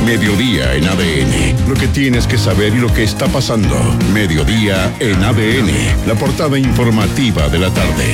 Mediodía en ADN. Lo que tienes que saber y lo que está pasando. Mediodía en ADN. La portada informativa de la tarde.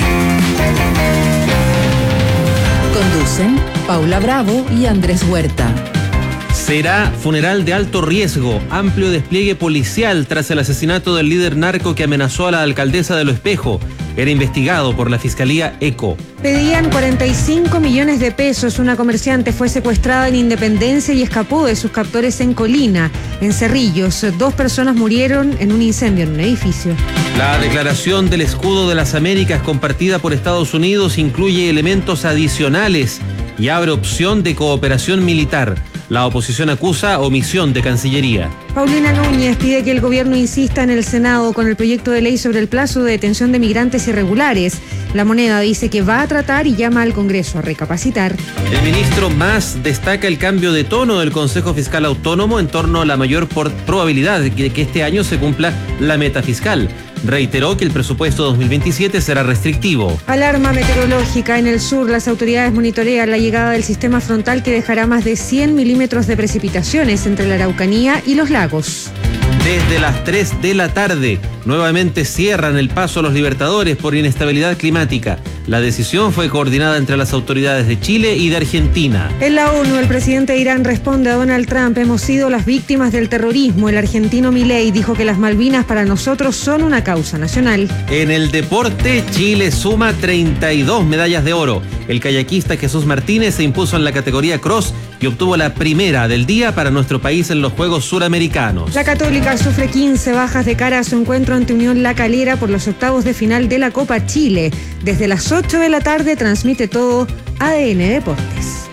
Conducen Paula Bravo y Andrés Huerta. Será funeral de alto riesgo, amplio despliegue policial tras el asesinato del líder narco que amenazó a la alcaldesa de Lo Espejo. Era investigado por la Fiscalía ECO. Pedían 45 millones de pesos. Una comerciante fue secuestrada en Independencia y escapó de sus captores en Colina. En Cerrillos, 2 personas murieron en un incendio en un edificio. La declaración del escudo de las Américas compartida por Estados Unidos incluye elementos adicionales y abre opción de cooperación militar. La oposición acusa omisión de Cancillería. Paulina Núñez pide que el gobierno insista en el Senado con el proyecto de ley sobre el plazo de detención de migrantes irregulares. La Moneda dice que va a tratar y llama al Congreso a recapacitar. El ministro Mas destaca el cambio de tono del Consejo Fiscal Autónomo en torno a la mayor probabilidad de que este año se cumpla la meta fiscal. Reiteró que el presupuesto 2027 será restrictivo. Alarma meteorológica en el sur. Las autoridades monitorean la llegada del sistema frontal que dejará más de 100 milímetros de precipitaciones entre la Araucanía y los lagos. Desde las 3 de la tarde, nuevamente cierran el paso a los Libertadores por inestabilidad climática. La decisión fue coordinada entre las autoridades de Chile y de Argentina. En la ONU, el presidente de Irán responde a Donald Trump: hemos sido las víctimas del terrorismo. El argentino Milei dijo que las Malvinas para nosotros son una causa nacional. En el deporte, Chile suma 32 medallas de oro. El kayakista Jesús Martínez se impuso en la categoría cross y obtuvo la primera del día para nuestro país en los Juegos Suramericanos. La Católica sufre 15 bajas de cara a su encuentro ante Unión La Calera por los octavos de final de la Copa Chile. Desde las 8 de la tarde transmite todo ADN Deportes.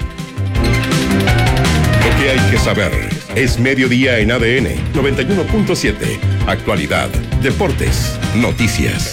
Lo que hay que saber es Mediodía en ADN 91.7. Actualidad, deportes, noticias.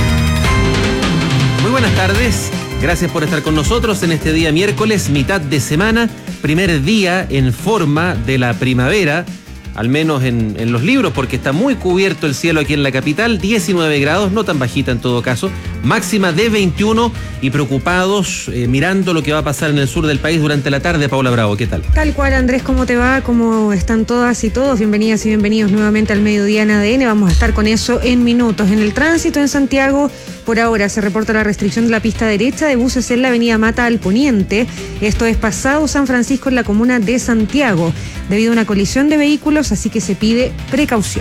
Muy buenas tardes. Gracias por estar con nosotros en este día miércoles, mitad de semana, primer día en forma de la primavera, al menos en los libros, porque está muy cubierto el cielo aquí en la capital, 19 grados, no tan bajita en todo caso, máxima de 21 y preocupados mirando lo que va a pasar en el sur del país durante la tarde. Paula Bravo, ¿qué tal? Tal cual, Andrés, ¿cómo te va? ¿Cómo están todas y todos? Bienvenidas y bienvenidos nuevamente al Mediodía en ADN. Vamos a estar con eso en minutos. En el tránsito en Santiago, por ahora se reporta la restricción de la pista derecha de buses en la avenida Mata al Poniente. Esto es pasado San Francisco en la comuna de Santiago, debido a una colisión de vehículos, así que se pide precaución.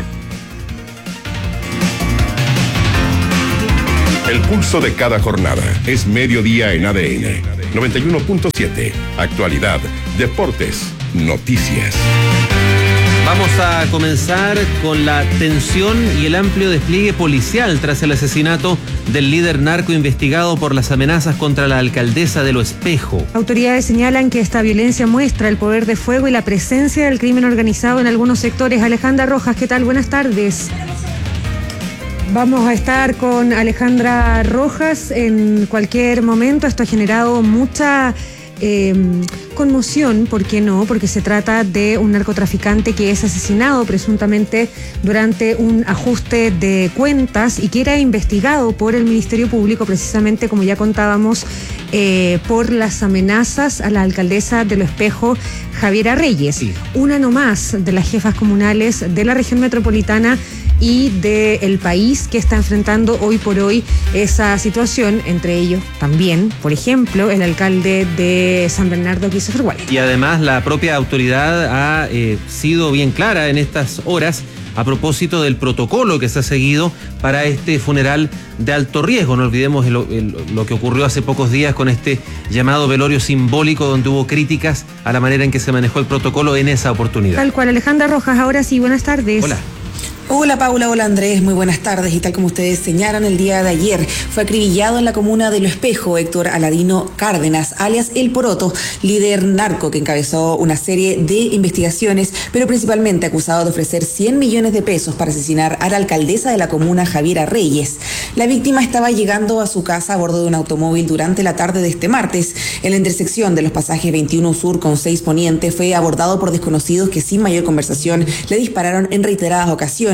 El pulso de cada jornada es Mediodía en ADN 91.7. Actualidad, deportes, noticias. Vamos a comenzar con la tensión y el amplio despliegue policial tras el asesinato del líder narco investigado por las amenazas contra la alcaldesa de Lo Espejo. Autoridades señalan que esta violencia muestra el poder de fuego y la presencia del crimen organizado en algunos sectores. Alejandra Rojas, ¿qué tal? Buenas tardes. Vamos a estar con Alejandra Rojas en cualquier momento. Esto ha generado mucha conmoción, ¿por qué no? Porque se trata de un narcotraficante que es asesinado presuntamente durante un ajuste de cuentas y que era investigado por el Ministerio Público precisamente, como ya contábamos, por las amenazas a la alcaldesa de Lo Espejo, Javiera Reyes. Sí. Una nomás de las jefas comunales de la región metropolitana y del país que está enfrentando hoy por hoy esa situación, entre ellos también, por ejemplo, el alcalde de San Bernardo, Christopher Wallet. Y además la propia autoridad ha sido bien clara en estas horas a propósito del protocolo que se ha seguido para este funeral de alto riesgo. No olvidemos lo que ocurrió hace pocos días con este llamado velorio simbólico, donde hubo críticas a la manera en que se manejó el protocolo en esa oportunidad. Tal cual. Alejandra Rojas, ahora sí, buenas tardes. Hola. Hola Paula, hola Andrés, muy buenas tardes. Y tal como ustedes señalan, el día de ayer fue acribillado en la comuna de Lo Espejo Héctor Aladino Cárdenas, alias El Poroto, líder narco que encabezó una serie de investigaciones, pero principalmente acusado de ofrecer 100 millones de pesos para asesinar a la alcaldesa de la comuna, Javiera Reyes. La víctima estaba llegando a su casa a bordo de un automóvil durante la tarde de este martes. En la intersección de los pasajes 21 Sur con 6 Poniente fue abordado por desconocidos que sin mayor conversación le dispararon en reiteradas ocasiones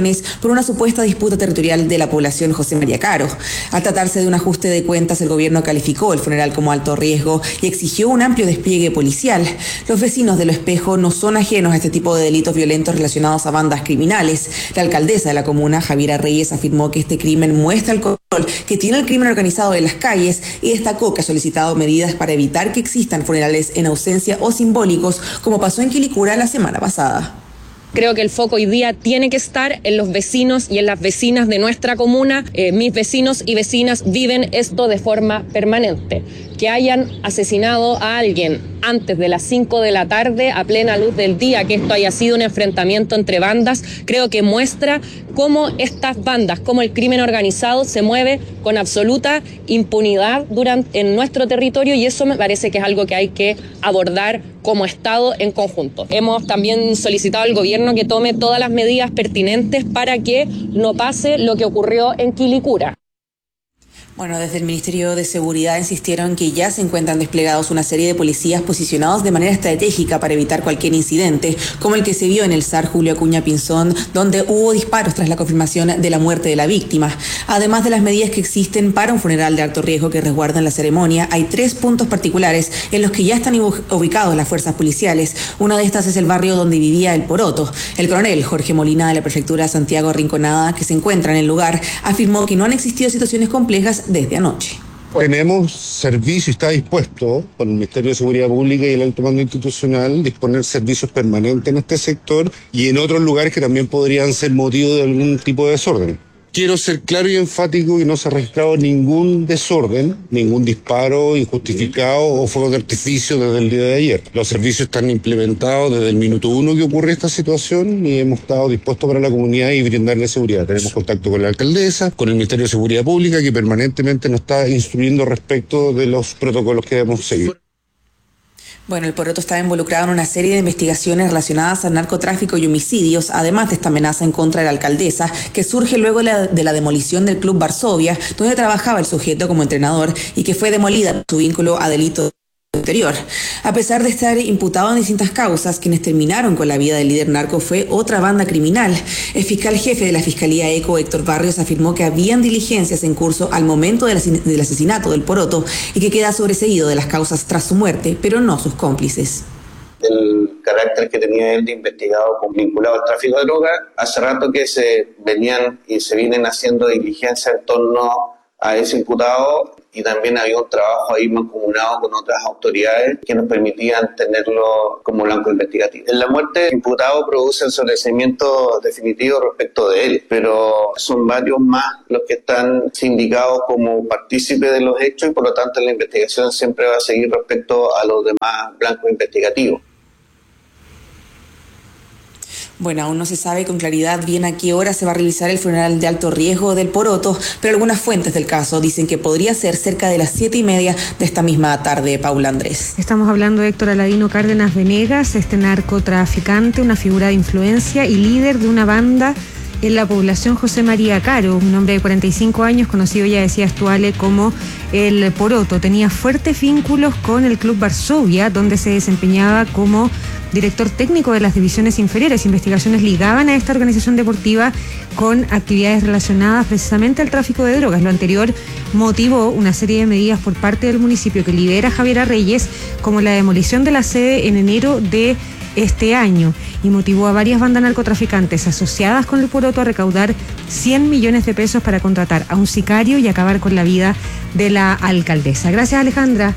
investigaciones por una supuesta disputa territorial de la población José María Caro. Al tratarse de un ajuste de cuentas, el gobierno calificó el funeral como alto riesgo y exigió un amplio despliegue policial. Los vecinos de Lo Espejo no son ajenos a este tipo de delitos violentos relacionados a bandas criminales. La alcaldesa de la comuna, Javiera Reyes, afirmó que este crimen muestra el control que tiene el crimen organizado en las calles y destacó que ha solicitado medidas para evitar que existan funerales en ausencia o simbólicos, como pasó en Quilicura la semana pasada. Creo que el foco hoy día tiene que estar en los vecinos y en las vecinas de nuestra comuna. Mis vecinos y vecinas viven esto de forma permanente. Que hayan asesinado a alguien antes de las 5 de la tarde, a plena luz del día, que esto haya sido un enfrentamiento entre bandas, creo que muestra cómo estas bandas, cómo el crimen organizado se mueve con absoluta impunidad en nuestro territorio, y eso me parece que es algo que hay que abordar como Estado en conjunto. Hemos también solicitado al gobierno que tome todas las medidas pertinentes para que no pase lo que ocurrió en Quilicura. Bueno, desde el Ministerio de Seguridad insistieron que ya se encuentran desplegados una serie de policías posicionados de manera estratégica para evitar cualquier incidente, como el que se vio en el SAR Julio Acuña Pinzón, donde hubo disparos tras la confirmación de la muerte de la víctima. Además de las medidas que existen para un funeral de alto riesgo que resguardan la ceremonia, hay 3 puntos particulares en los que ya están ubicados las fuerzas policiales. Una de estas es el barrio donde vivía el Poroto. El coronel Jorge Molina, de la prefectura de Santiago Rinconada, que se encuentra en el lugar, afirmó que no han existido situaciones complejas desde anoche. Tenemos servicio y está dispuesto por el Ministerio de Seguridad Pública y el alto mando institucional disponer servicios permanentes en este sector y en otros lugares que también podrían ser motivo de algún tipo de desorden. Quiero ser claro y enfático que no se ha registrado ningún desorden, ningún disparo injustificado o fuego de artificio desde el día de ayer. Los servicios están implementados desde el minuto 1 que ocurre esta situación y hemos estado dispuestos para la comunidad y brindarle seguridad. Tenemos contacto con la alcaldesa, con el Ministerio de Seguridad Pública, que permanentemente nos está instruyendo respecto de los protocolos que debemos seguir. Bueno, el Poroto estaba involucrado en una serie de investigaciones relacionadas al narcotráfico y homicidios, además de esta amenaza en contra de la alcaldesa, que surge luego de la demolición del Club Varsovia, donde trabajaba el sujeto como entrenador y que fue demolida por su vínculo a delitos anterior. A pesar de estar imputado en distintas causas, quienes terminaron con la vida del líder narco fue otra banda criminal. El fiscal jefe de la Fiscalía ECO, Héctor Barrios, afirmó que habían diligencias en curso al momento del asesinato del Poroto y que queda sobreseído de las causas tras su muerte, pero no sus cómplices. El carácter que tenía él de investigado vinculado al tráfico de drogas, hace rato que se venían y se vienen haciendo diligencias en torno a ese imputado, y también había un trabajo ahí mancomunado con otras autoridades que nos permitían tenerlo como blanco investigativo. En la muerte del imputado produce el sobreseimiento definitivo respecto de él, pero son varios más los que están sindicados como partícipes de los hechos y por lo tanto la investigación siempre va a seguir respecto a los demás blancos investigativos. Bueno, aún no se sabe con claridad bien a qué hora se va a realizar el funeral de alto riesgo del Poroto, pero algunas fuentes del caso dicen que podría ser cerca de las 7:30 de esta misma tarde, Paula Andrés. Estamos hablando de Héctor Aladino Cárdenas Venegas, este narcotraficante, una figura de influencia y líder de una banda en la población José María Caro, un hombre de 45 años, conocido, ya decías tú, Ale, como el Poroto. Tenía fuertes vínculos con el Club Varsovia, donde se desempeñaba como director técnico de las divisiones inferiores. Investigaciones ligaban a esta organización deportiva con actividades relacionadas precisamente al tráfico de drogas. Lo anterior motivó una serie de medidas por parte del municipio que lidera Javiera Reyes, como la demolición de la sede en enero de este año, y motivó a varias bandas narcotraficantes asociadas con el Poroto a recaudar 100 millones de pesos para contratar a un sicario y acabar con la vida de la alcaldesa. Gracias, Alejandra.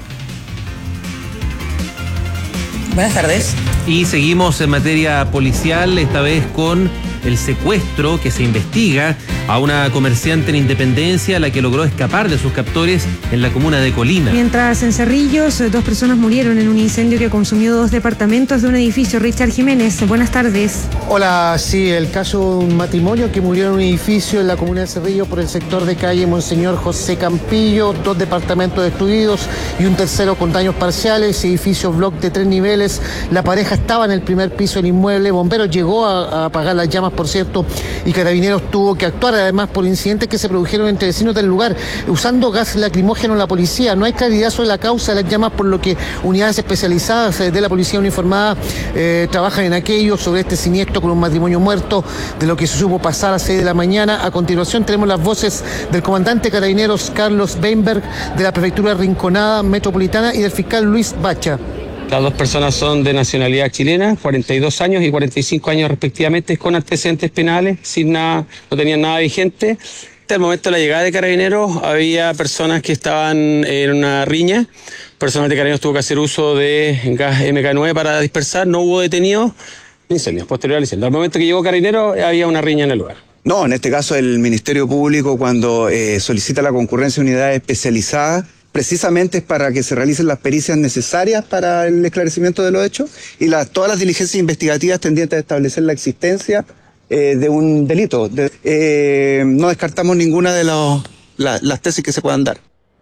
Buenas tardes. Y seguimos en materia policial, esta vez con el secuestro que se investiga a una comerciante en Independencia, la que logró escapar de sus captores en la comuna de Colina. Mientras en Cerrillos, 2 personas murieron en un incendio que consumió 2 departamentos de un edificio. Richard Jiménez, buenas tardes. Hola, sí, el caso de un matrimonio que murió en un edificio en la comuna de Cerrillos por el sector de calle Monseñor José Campillo, 2 departamentos destruidos y un tercero con daños parciales, edificio block de 3 niveles. La pareja estaba en el primer piso del inmueble, bomberos llegó a apagar las llamas por cierto, y Carabineros tuvo que actuar además por incidentes que se produjeron entre vecinos del lugar, usando gas lacrimógeno en la policía. No hay claridad sobre la causa de las llamas, por lo que unidades especializadas de la policía uniformada trabajan en aquello, sobre este siniestro con un matrimonio muerto, de lo que se supo pasar a las 6 de la mañana. A continuación tenemos las voces del comandante Carabineros Carlos Weinberg, de la Prefectura Rinconada Metropolitana, y del fiscal Luis Bacha. Las dos personas son de nacionalidad chilena, 42 años y 45 años respectivamente, con antecedentes penales, sin nada, no tenían nada vigente. Al momento de la llegada de Carabineros había personas que estaban en una riña. Personal de Carabineros tuvo que hacer uso de gas MK9 para dispersar, no hubo detenidos ni incendios. Posterior al incendio, al momento que llegó Carabineros había una riña en el lugar. No, en este caso el Ministerio Público, cuando solicita la concurrencia de unidades especializadas, precisamente es para que se realicen las pericias necesarias para el esclarecimiento de los hechos y todas las diligencias investigativas tendientes a establecer la existencia de un delito. No descartamos ninguna de las tesis que se puedan dar.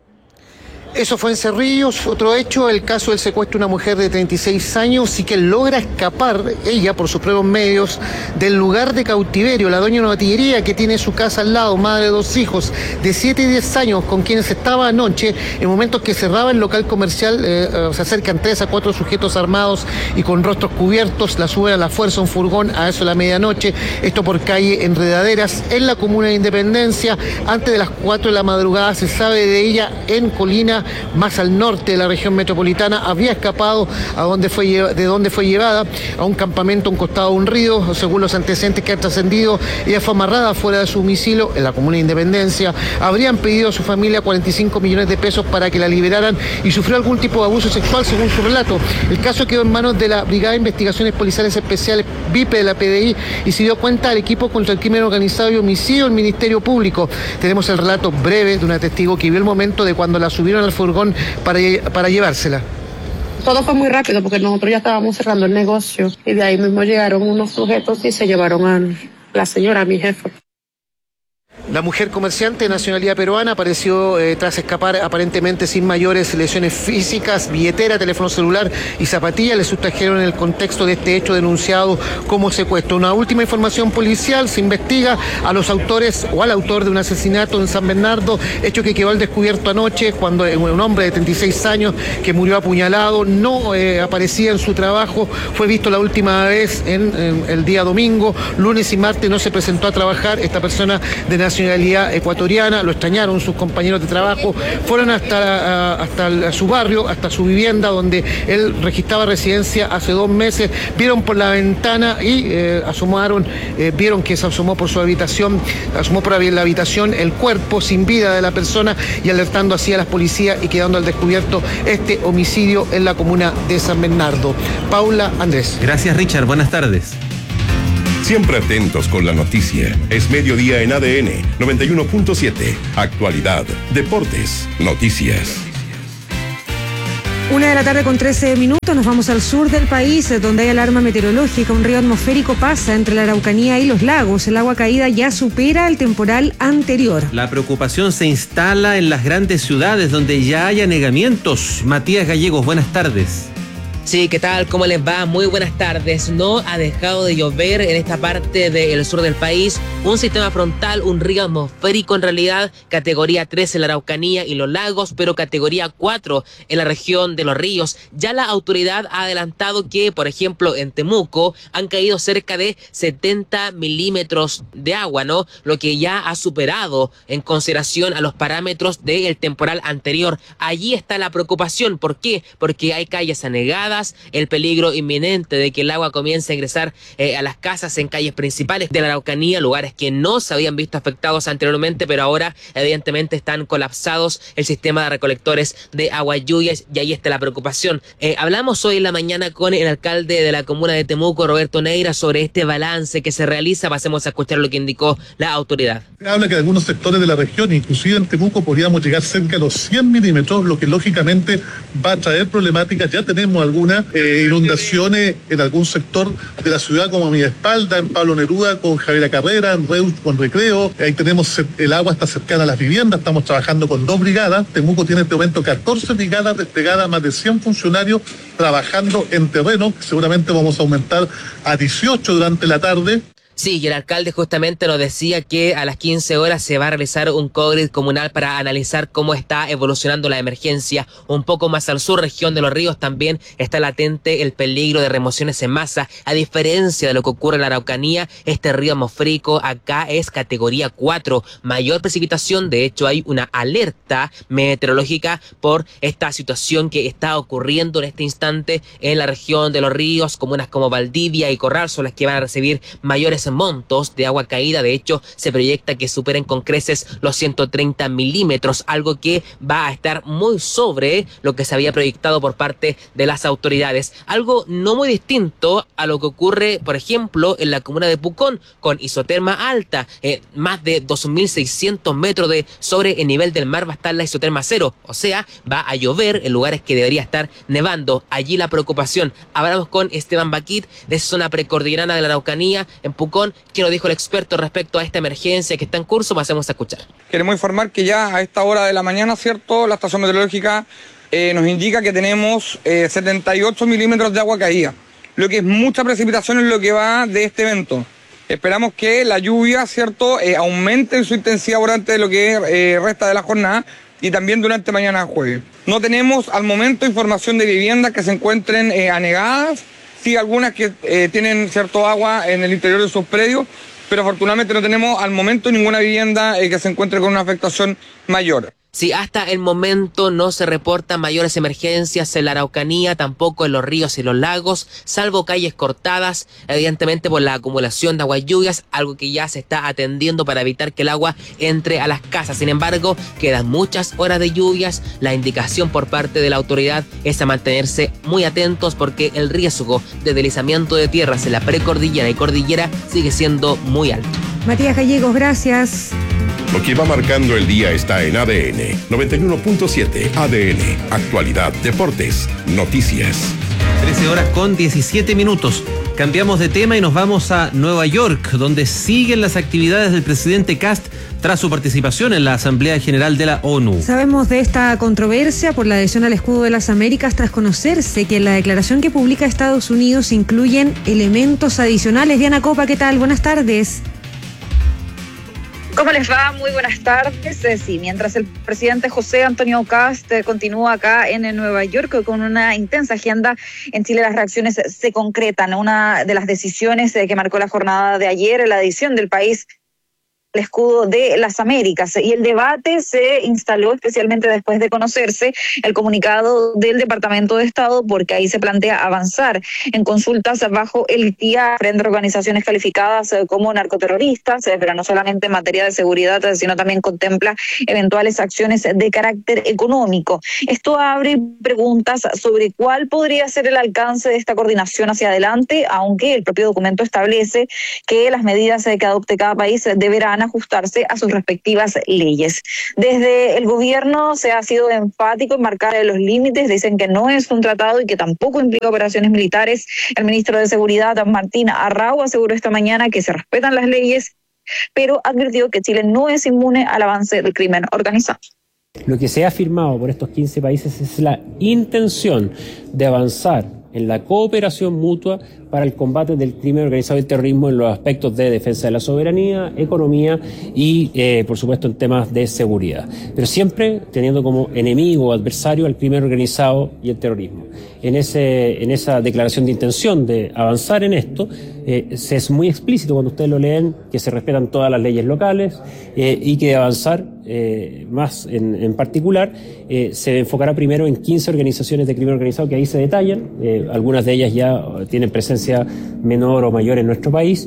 Eso fue en Cerrillos. Otro hecho, el caso del secuestro de una mujer de 36 años y que logra escapar, ella por sus propios medios, del lugar de cautiverio. La dueña de una botillería que tiene su casa al lado, madre de 2 hijos de 7 y 10 años, con quienes estaba anoche, en momentos que cerraba el local comercial, se acercan 3 a 4 sujetos armados y con rostros cubiertos, la suben a la fuerza a un furgón a eso de la medianoche. Esto por calle Enredaderas, en la comuna de Independencia. Antes de las 4 de la madrugada se sabe de ella en Colina, más al norte de la región metropolitana. Había escapado de donde fue llevada a un campamento a un costado de un río. Según los antecedentes que han trascendido, ella fue amarrada fuera de su domicilio en la comuna de Independencia. Habrían pedido a su familia 45 millones de pesos para que la liberaran y sufrió algún tipo de abuso sexual, según su relato. El caso quedó en manos de la Brigada de Investigaciones Policiales Especiales, BIPE, de la PDI, y se dio cuenta al equipo contra el crimen organizado y homicidio del Ministerio Público. Tenemos el relato breve de una testigo que vio el momento de cuando la subieron al furgón para llevársela. Todo fue muy rápido porque nosotros ya estábamos cerrando el negocio y de ahí mismo llegaron unos sujetos y se llevaron a la señora, a mi jefa. La mujer comerciante de nacionalidad peruana apareció tras escapar aparentemente sin mayores lesiones físicas. Billetera, teléfono celular y zapatillas le sustrajeron en el contexto de este hecho denunciado como secuestro. Una última información policial: se investiga a los autores o al autor de un asesinato en San Bernardo, hecho que quedó al descubierto anoche cuando un hombre de 36 años que murió apuñalado no aparecía en su trabajo. Fue visto la última vez en el día domingo. Lunes y martes no se presentó a trabajar. Esta persona de nacionalidad ecuatoriana, lo extrañaron sus compañeros de trabajo, fueron hasta su barrio, hasta su vivienda donde él registraba residencia hace 2 meses, vieron por la ventana y vieron que se asomó por la habitación el cuerpo sin vida de la persona, y alertando así a las policías y quedando al descubierto este homicidio en la comuna de San Bernardo. Paula, Andrés. Gracias, Richard, buenas tardes. Siempre atentos con la noticia. Es mediodía en ADN 91.7. Actualidad, deportes, noticias. 1 de la tarde con 13 minutos, nos vamos al sur del país, donde hay alarma meteorológica. Un río atmosférico pasa entre la Araucanía y los lagos. El agua caída ya supera el temporal anterior. La preocupación se instala en las grandes ciudades donde ya hay anegamientos. Matías Gallegos, buenas tardes. Sí, ¿qué tal? ¿Cómo les va? Muy buenas tardes. No ha dejado de llover en esta parte del sur del país. Un sistema frontal, un río atmosférico en realidad, categoría 3 en la Araucanía y los lagos, pero categoría 4 en la región de los ríos. Ya la autoridad ha adelantado que, por ejemplo, en Temuco han caído cerca de 70 milímetros de agua, ¿no? Lo que ya ha superado en consideración a los parámetros del temporal anterior. Allí está la preocupación. ¿Por qué? Porque hay calles anegadas, el peligro inminente de que el agua comience a ingresar a las casas en calles principales de la Araucanía, lugares que no se habían visto afectados anteriormente, pero ahora evidentemente están colapsados el sistema de recolectores de agua lluvias, y ahí está la preocupación. Hablamos hoy en la mañana con el alcalde de la comuna de Temuco, Roberto Neira, sobre este balance que se realiza. Pasemos a escuchar lo que indicó la autoridad. Habla que en algunos sectores de la región, inclusive en Temuco, podríamos llegar cerca a los 100 milímetros, lo que lógicamente va a traer problemáticas. Ya tenemos algunas inundaciones en algún sector de la ciudad, como a mi espalda, en Pablo Neruda, con Javiera Carrera, en Reus con Recreo. Ahí tenemos el agua está cercana a las viviendas, estamos trabajando con 2 brigadas. Temuco tiene en este momento 14 brigadas desplegadas, más de 100 funcionarios trabajando en terreno, que seguramente vamos a aumentar a 18 durante la tarde. Sí, y el alcalde justamente nos decía que a las 15 horas se va a realizar un cogrid comunal para analizar cómo está evolucionando la emergencia. Un poco más al sur, región de Los Ríos, también está latente el peligro de remociones en masa. A diferencia de lo que ocurre en la Araucanía, este río atmosférico acá es categoría 4, mayor precipitación. De hecho, hay una alerta meteorológica por esta situación que está ocurriendo en este instante en la región de Los Ríos. Comunas como Valdivia y Corral son las que van a recibir mayores montos de agua caída. De hecho, se proyecta que superen con creces los 130 milímetros, algo que va a estar muy sobre lo que se había proyectado por parte de las autoridades. Algo no muy distinto a lo que ocurre, por ejemplo, en la comuna de Pucón, con isoterma alta, más de 2.600 metros sobre el nivel del mar va a estar la isoterma cero, o sea, va a llover en lugares que debería estar nevando. Allí la preocupación. Hablamos con Esteban Baquit, de esa zona precordillerana de la Araucanía, en Pucón. ¿Qué nos dijo el experto respecto a esta emergencia que está en curso? Pasemos a escuchar. Queremos informar que ya a esta hora de la mañana, ¿cierto?, la estación meteorológica nos indica que tenemos 78 milímetros de agua caída, lo que es mucha precipitación en lo que va de este evento. Esperamos que la lluvia, ¿cierto?, aumente en su intensidad durante lo que resta de la jornada y también durante mañana jueves. No tenemos al momento información de viviendas que se encuentren anegadas. Sí, algunas que tienen cierto agua en el interior de sus predios, pero afortunadamente no tenemos al momento ninguna vivienda que se encuentre con una afectación mayor. Sí, hasta el momento no se reportan mayores emergencias en la Araucanía, tampoco en los ríos y los lagos, salvo calles cortadas, evidentemente por la acumulación de agua y lluvias, algo que ya se está atendiendo para evitar que el agua entre a las casas. Sin embargo, quedan muchas horas de lluvias. La indicación por parte de la autoridad es a mantenerse muy atentos porque el riesgo de deslizamiento de tierras en la precordillera y cordillera sigue siendo muy alto. Matías Gallegos, gracias. Lo que va marcando el día está en ADN 91.7. ADN, actualidad, deportes, noticias. 13 horas con 17 minutos. Cambiamos de tema y nos vamos a Nueva York, donde siguen las actividades del presidente Kast tras su participación en la Asamblea General de la ONU. Sabemos de esta controversia por la adhesión al escudo de las Américas tras conocerse que en la declaración que publica Estados Unidos incluyen elementos adicionales. Diana Copa, ¿qué tal? Buenas tardes. ¿Cómo les va? Muy buenas tardes. Sí, mientras el presidente José Antonio Kast continúa acá en Nueva York con una intensa agenda, en Chile las reacciones se concretan. Una de las decisiones que marcó la jornada de ayer, la adición del país el escudo de las Américas, y el debate se instaló especialmente después de conocerse el comunicado del Departamento de Estado, porque ahí se plantea avanzar en consultas bajo el TIA frente a organizaciones calificadas como narcoterroristas, pero no solamente en materia de seguridad, sino también contempla eventuales acciones de carácter económico. Esto abre preguntas sobre cuál podría ser el alcance de esta coordinación hacia adelante, aunque el propio documento establece que las medidas que adopte cada país deberán ajustarse a sus respectivas leyes. Desde el gobierno se ha sido enfático en marcar los límites, dicen que no es un tratado y que tampoco implica operaciones militares. El ministro de Seguridad, Martín Arrau, aseguró esta mañana que se respetan las leyes, pero advirtió que Chile no es inmune al avance del crimen organizado. Lo que se ha firmado por estos 15 países es la intención de avanzar en la cooperación mutua para el combate del crimen organizado y el terrorismo en los aspectos de defensa de la soberanía, economía y, por supuesto, en temas de seguridad. Pero siempre teniendo como enemigo o adversario al crimen organizado y el terrorismo. En esa declaración de intención de avanzar en esto, se es muy explícito cuando ustedes lo leen que se respetan todas las leyes locales y que de avanzar más en particular se enfocará primero en 15 organizaciones de crimen organizado que ahí se detallan. Algunas de ellas ya tienen presencia menor o mayor en nuestro país.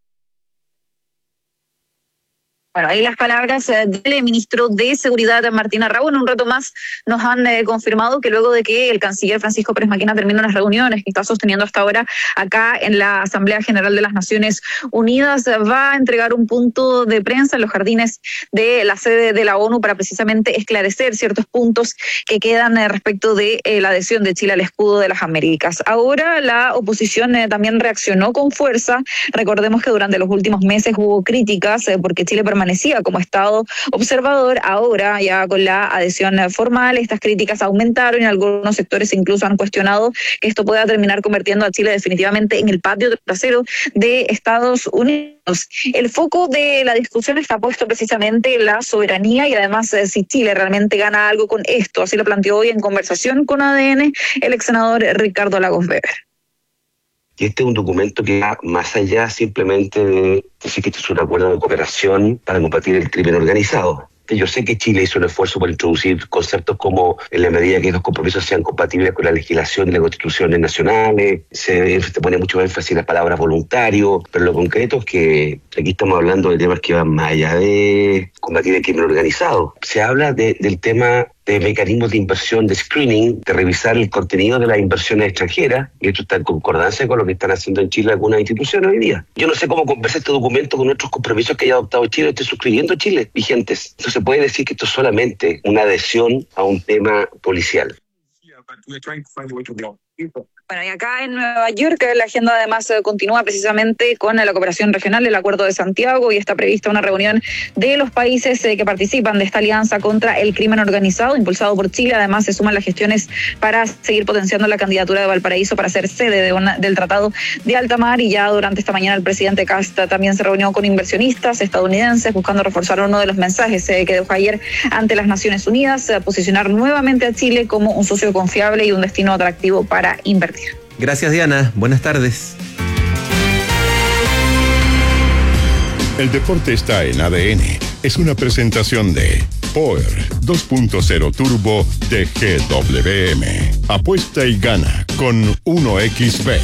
Bueno, ahí las palabras del ministro de Seguridad, Martín Arrau. En un rato más nos han confirmado que luego de que el canciller Francisco Pérez Maquina termine las reuniones que está sosteniendo hasta ahora acá en la Asamblea General de las Naciones Unidas, va a entregar un punto de prensa en los jardines de la sede de la ONU para precisamente esclarecer ciertos puntos que quedan respecto de la adhesión de Chile al escudo de las Américas. Ahora la oposición también reaccionó con fuerza. Recordemos que durante los últimos meses hubo críticas porque Chile permaneció permanecía como estado observador. Ahora, ya con la adhesión formal, estas críticas aumentaron y algunos sectores incluso han cuestionado que esto pueda terminar convirtiendo a Chile definitivamente en el patio trasero de Estados Unidos. El foco de la discusión está puesto precisamente en la soberanía y además si Chile realmente gana algo con esto. Así lo planteó hoy en conversación con ADN el ex senador Ricardo Lagos Weber. Y este es un documento que va más allá simplemente de decir que este es un acuerdo de cooperación para combatir el crimen organizado. Yo sé que Chile hizo un esfuerzo por introducir conceptos como, en la medida que los compromisos sean compatibles con la legislación y las constituciones nacionales, se pone mucho énfasis en las palabras voluntario, pero lo concreto es que aquí estamos hablando de temas que van más allá de combatir el crimen organizado. Se habla del tema de mecanismos de inversión, de screening, de revisar el contenido de las inversiones extranjeras, y esto está en concordancia con lo que están haciendo en Chile algunas instituciones hoy día. Yo no sé cómo conversa este documento con otros compromisos que haya adoptado Chile, esté suscribiendo Chile, vigentes. No se puede decir que esto es solamente una adhesión a un tema policial. Bueno, y acá en Nueva York la agenda además continúa precisamente con la cooperación regional, el Acuerdo de Santiago, y está prevista una reunión de los países que participan de esta alianza contra el crimen organizado, impulsado por Chile. Además se suman las gestiones para seguir potenciando la candidatura de Valparaíso para ser sede del Tratado de Alta Mar, y ya durante esta mañana el presidente Kast también se reunió con inversionistas estadounidenses buscando reforzar uno de los mensajes que dejó ayer ante las Naciones Unidas, posicionar nuevamente a Chile como un socio confiable y un destino atractivo para invertir. Gracias, Diana. Buenas tardes. El deporte está en ADN. Es una presentación de Power 2.0 Turbo de GWM. Apuesta y gana con 1xBet.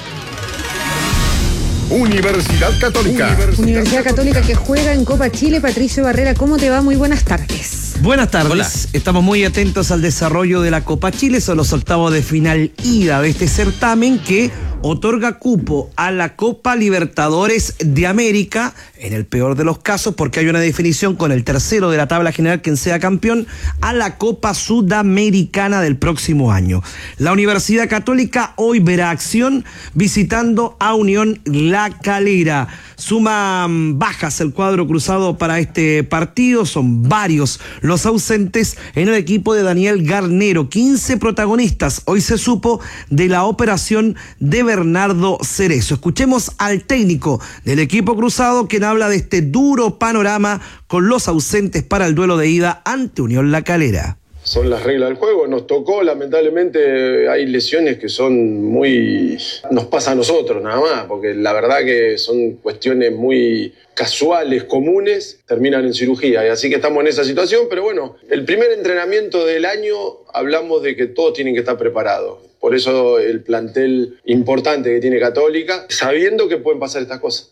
Universidad Católica. Universidad Católica que juega en Copa Chile. Patricio Barrera, ¿cómo te va? Muy buenas tardes. Buenas tardes. Hola. Estamos muy atentos al desarrollo de la Copa Chile. Son los octavos de final ida de este certamen que otorga cupo a la Copa Libertadores de América, en el peor de los casos, porque hay una definición con el tercero de la tabla general quien sea campeón, a la Copa Sudamericana del próximo año. La Universidad Católica hoy verá acción visitando a Unión La Calera. Suma bajas el cuadro cruzado para este partido, son varios los ausentes en el equipo de Daniel Garnero, 15 protagonistas. Hoy se supo de la operación de Bernardo Cerezo. Escuchemos al técnico del equipo cruzado quien habla de este duro panorama con los ausentes para el duelo de ida ante Unión La Calera. Son las reglas del juego, nos tocó, lamentablemente hay lesiones que son muy... nos pasa a nosotros nada más, porque la verdad que son cuestiones muy casuales, comunes, terminan en cirugía, y así que estamos en esa situación, pero bueno, el primer entrenamiento del año hablamos de que todos tienen que estar preparados, por eso el plantel importante que tiene Católica, sabiendo que pueden pasar estas cosas.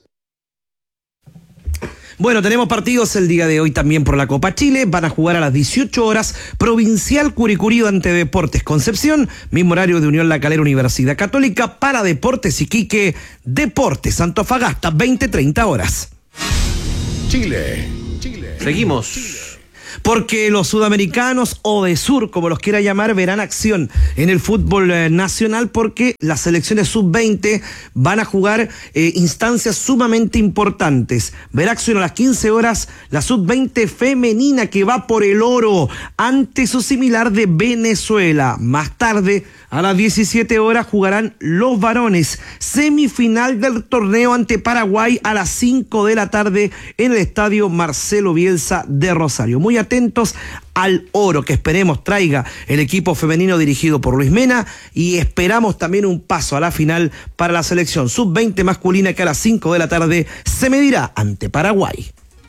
Bueno, tenemos partidos el día de hoy también por la Copa Chile. Van a jugar a las 18 horas Provincial Curicuri ante Deportes Concepción. Mismo horario de Unión La Calera Universidad Católica. Para Deportes Iquique, Deportes Antofagasta, 20-30 horas. Chile. Seguimos. Porque los sudamericanos o de sur, como los quiera llamar, verán acción en el fútbol nacional, porque las selecciones sub-20 van a jugar instancias sumamente importantes. Verá acción a las 15 horas la sub-20 femenina que va por el oro ante su similar de Venezuela. Más tarde, a las 17 horas, jugarán los varones. Semifinal del torneo ante Paraguay a las 5 de la tarde en el estadio Marcelo Bielsa de Rosario. Muy atentos al oro que esperemos traiga el equipo femenino dirigido por Luis Mena, y esperamos también un paso a la final para la selección sub-20 masculina que a las 5 de la tarde se medirá ante Paraguay.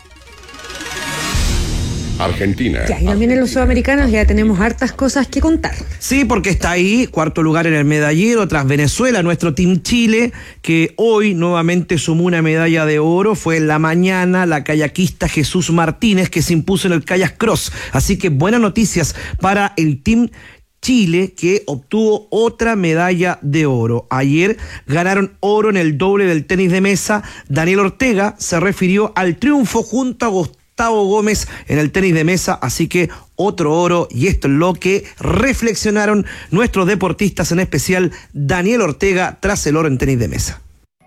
Argentina. Ya, y también en los sudamericanos ya tenemos hartas cosas que contar. Sí, porque está ahí, cuarto lugar en el medallero, tras Venezuela, nuestro Team Chile, que hoy nuevamente sumó una medalla de oro. Fue en la mañana la kayakista Jesús Martínez que se impuso en el kayak cross. Así que buenas noticias para el Team Chile, que obtuvo otra medalla de oro. Ayer ganaron oro en el doble del tenis de mesa. Daniel Ortega se refirió al triunfo junto a Gustavo Gómez en el tenis de mesa, así que otro oro, y esto es lo que reflexionaron nuestros deportistas, en especial Daniel Ortega, tras el oro en tenis de mesa.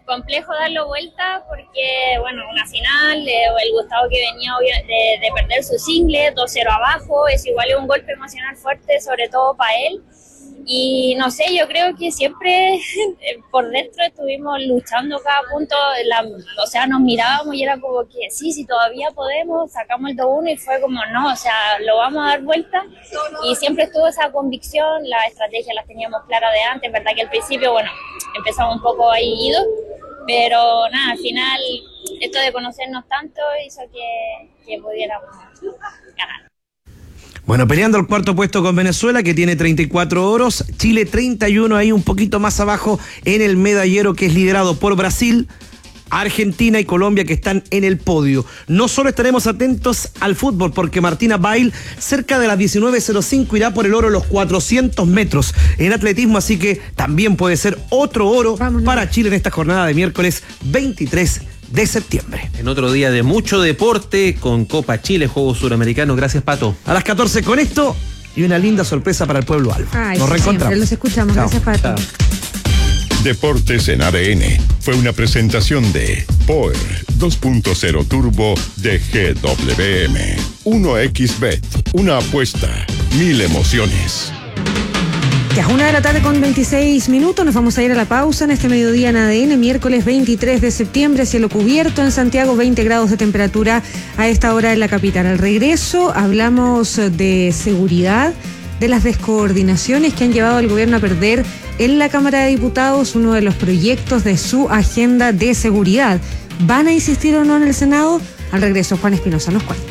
complejo darlo vuelta porque, bueno, una final, el Gustavo que venía de perder su single, 2-0 abajo, es igual un golpe emocional fuerte, sobre todo para él. Y no sé, yo creo que siempre por dentro estuvimos luchando cada punto, o sea, nos mirábamos y era como que sí, todavía podemos, sacamos el 2-1 y fue como no, o sea, lo vamos a dar vuelta y siempre estuvo esa convicción, las estrategias las teníamos claras de antes, verdad que al principio, bueno, empezamos un poco ahí ido, pero nada, al final esto de conocernos tanto hizo que pudiéramos ganar. Bueno, peleando el cuarto puesto con Venezuela, que tiene 34 oros. Chile 31, ahí un poquito más abajo en el medallero, que es liderado por Brasil, Argentina y Colombia, que están en el podio. No solo estaremos atentos al fútbol, porque Martina Bail, cerca de las 19:05, irá por el oro los 400 metros en atletismo, así que también puede ser otro oro para Chile en esta jornada de miércoles 23 de septiembre. En otro día de mucho deporte con Copa Chile, Juegos Suramericanos. Gracias, Pato. A las 14 con esto y una linda sorpresa para el pueblo albo. Nos reencontramos. Los escuchamos. Chao. Gracias, Pato. Chao. Deportes en ADN fue una presentación de Power 2.0 Turbo de GWM. 1xBet, una apuesta, 1000 emociones. Ya, 1:26 p.m. Nos vamos a ir a la pausa en este mediodía en ADN, miércoles 23 de septiembre, cielo cubierto en Santiago, 20 grados de temperatura a esta hora en la capital. Al regreso hablamos de seguridad, de las descoordinaciones que han llevado al gobierno a perder en la Cámara de Diputados uno de los proyectos de su agenda de seguridad. ¿Van a insistir o no en el Senado? Al regreso, Juan Espinosa nos cuenta.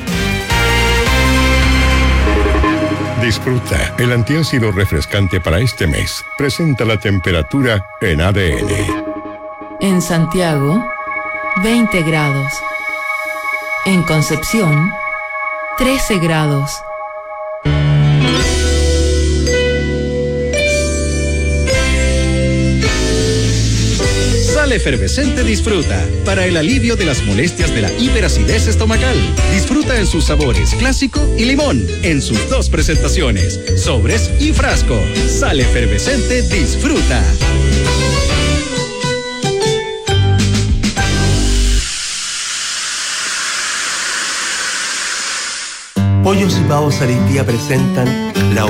Disfruta el antiácido refrescante para este mes. Presenta la temperatura en ADN. En Santiago, 20 grados. En Concepción, 13 grados. Sal Efervescente Disfruta, para el alivio de las molestias de la hiperacidez estomacal. Disfruta en sus sabores clásico y limón, en sus dos presentaciones, sobres y frasco. Sal Efervescente Disfruta. Pollos y Pavos Areitía presentan la